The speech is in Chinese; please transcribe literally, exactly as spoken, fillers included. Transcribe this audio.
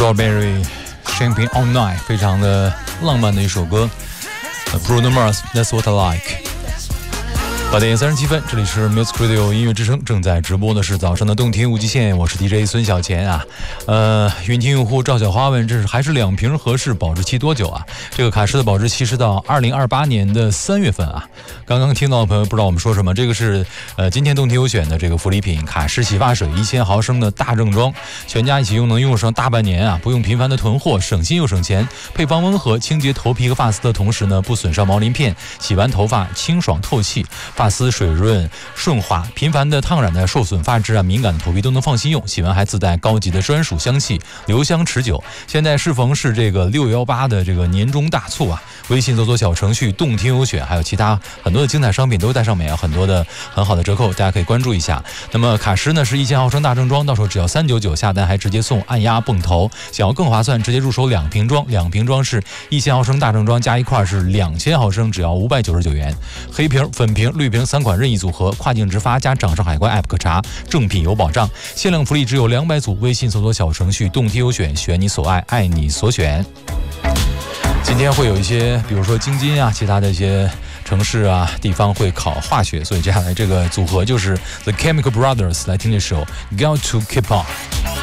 Strawberry Champagne All Night， 非常的浪漫的一首歌。Bruno Mars That's What I Like。八点三十七分，这里是 Music Radio 音乐之声，正在直播的是早上的动听无极限，我是 D J 孙小钱啊。呃，云听用户赵小花问，这是还是两瓶合适，保质期多久啊？这个卡诗的保质期是到二零二八年的三月份啊。刚刚听到的朋友不知道我们说什么，这个是呃今天动听有选的这个福利品，卡诗洗发水一千毫升的大正装，全家一起用能用上大半年啊，不用频繁的囤货，省心又省钱。配方温和，清洁头皮和发丝的同时呢，不损伤毛鳞片，洗完头发清爽透气。发丝水润顺滑，频繁的烫染的受损发质啊，敏感的头皮都能放心用。洗完还自带高级的专属香气，留香持久。现在适逢是这个六一八的这个年终大促啊，微信搜索小程序动听有选，还有其他很多的精彩商品都在上面啊，很多的很好的折扣，大家可以关注一下。那么卡诗呢是一千毫升大正装，到手只要三九九，下单还直接送按压泵头。想要更划算，直接入手两瓶装，两瓶装是一千毫升大正装加一块是两千毫升，只要五百九十九元。黑瓶、粉瓶、绿瓶三款任意组合，跨境直发加掌上海关 app 可查，正品有保障。限量福利只有两百组，微信搜索小程序动听有选，选你所爱，爱你所选。今天会有一些比如说京津啊，其他的一些城市啊地方会考化学，所以接下来这个组合就是 The Chemical Brothers， 来听这首 Got to Keep On。